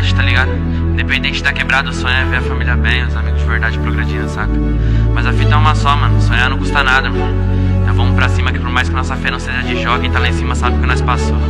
internet, tá ligado? Independente da quebrada, o sonho é ver a família bem, os amigos de verdade progredindo, saca? Mas a fita é uma só, mano, sonhar não custa nada, mano. Então vamos pra cima que por mais que nossa fé não seja de jogo, quem tá lá em cima sabe o que nós passou.